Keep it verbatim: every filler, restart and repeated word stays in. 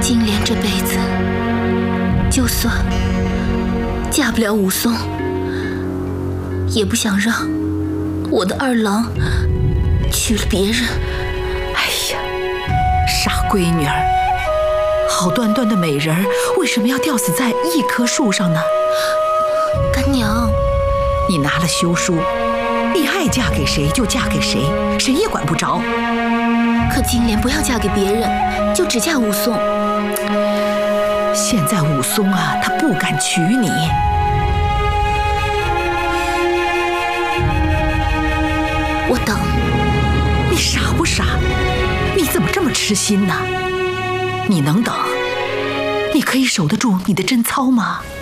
金莲这辈子，就算嫁不了武松，也不想让我的二郎娶了别人。 哎呀，傻闺女儿，好端端的美人儿，为什么要吊死在一棵树上呢？ 干娘， 你拿了休书，你爱嫁给谁就嫁给谁，谁也管不着。 可金莲不要嫁给别人，就只嫁武松。 现在武松啊，他不敢娶你。 我等。 你傻不傻？你怎么这么痴心呢？你能等？你可以守得住你的贞操吗？